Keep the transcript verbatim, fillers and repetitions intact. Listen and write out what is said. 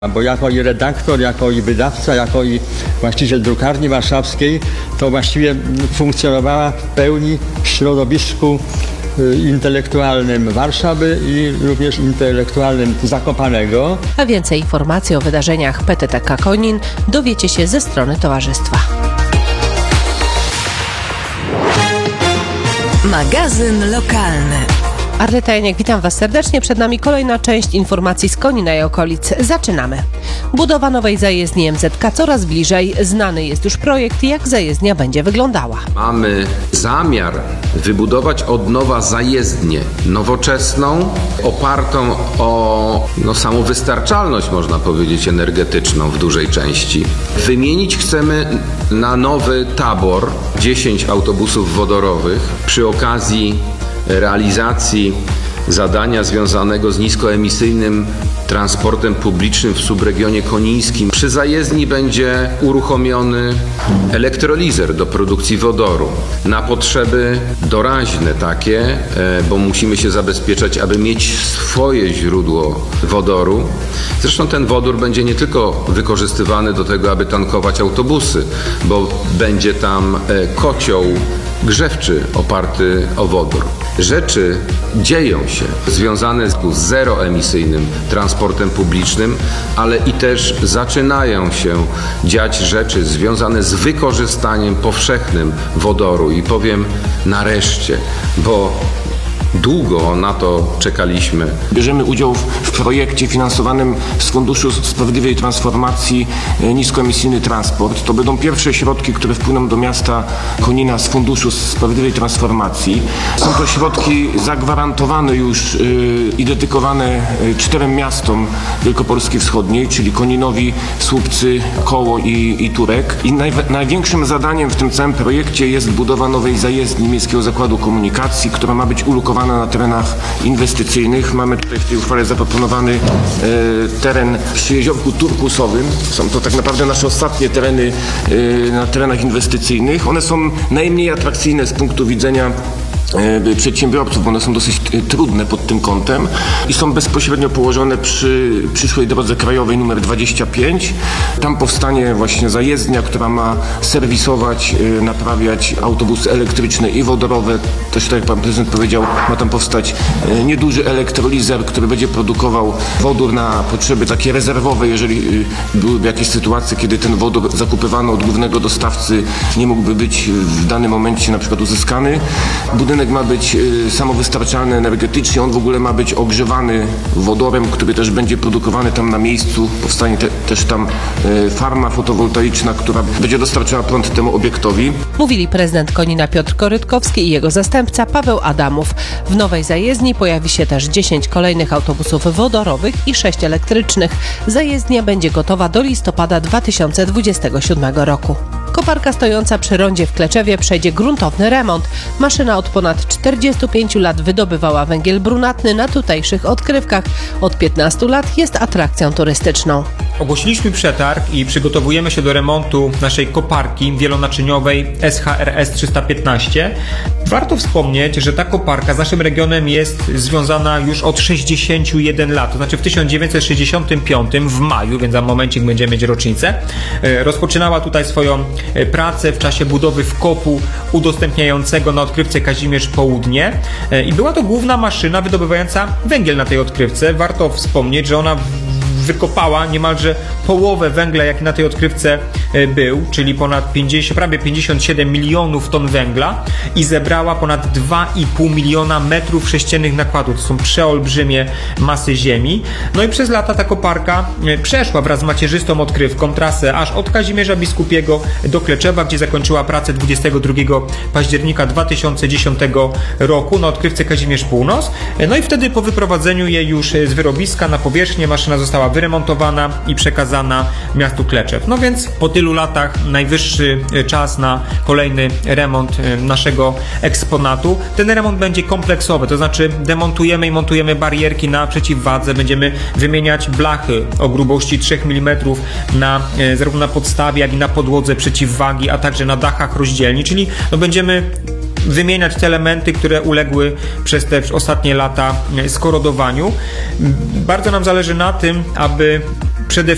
Bo jako i redaktor, jako i wydawca, jako i właściciel drukarni warszawskiej, to właściwie funkcjonowała w pełni w środowisku intelektualnym Warszawy i również intelektualnym Zakopanego. A więcej informacji o wydarzeniach P T T K Konin dowiecie się ze strony towarzystwa. Magazyn lokalny. Arleta Janiak, witam Was serdecznie. Przed nami kolejna część informacji z Konina i okolic. Zaczynamy. Budowa nowej zajezdni M Z K coraz bliżej. Znany jest już projekt, jak zajezdnia będzie wyglądała. Mamy zamiar wybudować od nowa zajezdnię nowoczesną, opartą o no, samowystarczalność, można powiedzieć, energetyczną w dużej części. Wymienić chcemy na nowy tabor dziesięć autobusów wodorowych przy okazji realizacji zadania związanego z niskoemisyjnym transportem publicznym w subregionie konińskim. Przy zajezdni będzie uruchomiony elektrolizer do produkcji wodoru na potrzeby doraźne takie, bo musimy się zabezpieczać, aby mieć swoje źródło wodoru. Zresztą ten wodór będzie nie tylko wykorzystywany do tego, aby tankować autobusy, bo będzie tam kocioł grzewczy oparty o wodór. Rzeczy dzieją się związane z zeroemisyjnym transportem publicznym, ale i też zaczynają się dziać rzeczy związane z wykorzystaniem powszechnym wodoru. I powiem nareszcie, bo długo na to czekaliśmy. Bierzemy udział w projekcie finansowanym z Funduszu Sprawiedliwej Transformacji Niskoemisyjny Transport. To będą pierwsze środki, które wpłyną do miasta Konina z Funduszu Sprawiedliwej Transformacji. Są to środki zagwarantowane już yy, i dedykowane czterem miastom Wielkopolski Wschodniej, czyli Koninowi, Słupcy, Koło i, i Turek. I naj, największym zadaniem w tym całym projekcie jest budowa nowej zajezdni Miejskiego Zakładu Komunikacji, która ma być ulokowana na terenach inwestycyjnych. Mamy tutaj w tej uchwale zaproponowany e, teren przy jeziorku Turkusowym. Są to tak naprawdę nasze ostatnie tereny e, na terenach inwestycyjnych. One są najmniej atrakcyjne z punktu widzenia przedsiębiorców, bo one są dosyć trudne pod tym kątem i są bezpośrednio położone przy przyszłej drodze krajowej numer dwadzieścia pięć. Tam powstanie właśnie zajezdnia, która ma serwisować, naprawiać autobusy elektryczne i wodorowe. Też tak jak pan prezydent powiedział, ma tam powstać nieduży elektrolizer, który będzie produkował wodór na potrzeby takie rezerwowe, jeżeli byłyby jakieś sytuacje, kiedy ten wodór zakupywany od głównego dostawcy nie mógłby być w danym momencie na przykład uzyskany. Budynek ma być y, samowystarczalny energetycznie, on w ogóle ma być ogrzewany wodorem, który też będzie produkowany tam na miejscu. Powstanie te, też tam y, farma fotowoltaiczna, która będzie dostarczała prąd temu obiektowi. Mówili prezydent Konina Piotr Korytkowski i jego zastępca Paweł Adamów. W nowej zajezdni pojawi się też dziesięć kolejnych autobusów wodorowych i sześć elektrycznych. Zajezdnia będzie gotowa do listopada dwa tysiące dwudziestego siódmego roku. Koparka stojąca przy rondzie w Kleczewie przejdzie gruntowny remont. Maszyna od ponad czterdziestu pięciu lat wydobywała węgiel brunatny na tutejszych odkrywkach. Od piętnastu lat jest atrakcją turystyczną. Ogłosiliśmy przetarg i przygotowujemy się do remontu naszej koparki wielonaczyniowej S H R S trzysta piętnaście. Warto wspomnieć, że ta koparka z naszym regionem jest związana już od sześćdziesięciu jeden lat, to znaczy w tysiąc dziewięćset sześćdziesiątym piątym w maju, więc za momencik będziemy mieć rocznicę. Rozpoczynała tutaj swoją pracę w czasie budowy wkopu udostępniającego na odkrywce Kazimierz Południe i była to główna maszyna wydobywająca węgiel na tej odkrywce. Warto wspomnieć, że ona wykopała niemalże połowę węgla, jaki na tej odkrywce był, czyli ponad pięćdziesiąt, prawie pięćdziesiąt siedem milionów ton węgla i zebrała ponad dwa i pół miliona metrów sześciennych nakładu. To są przeolbrzymie masy ziemi. No i przez lata ta koparka przeszła wraz z macierzystą odkrywką trasę aż od Kazimierza Biskupiego do Kleczewa, gdzie zakończyła pracę dwudziestego drugiego października dwa tysiące dziesiątego roku na odkrywce Kazimierz Północ. No i wtedy po wyprowadzeniu jej już z wyrobiska na powierzchnię maszyna została wyremontowana i przekazana miastu Kleczew. No więc po tylu latach najwyższy czas na kolejny remont naszego eksponatu. Ten remont będzie kompleksowy, to znaczy demontujemy i montujemy barierki na przeciwwadze, będziemy wymieniać blachy o grubości trzech milimetrów na, zarówno na podstawie, jak i na podłodze przeciwwagi, a także na dachach rozdzielni, czyli no będziemy wymieniać te elementy, które uległy przez te ostatnie lata skorodowaniu. Bardzo nam zależy na tym, aby przede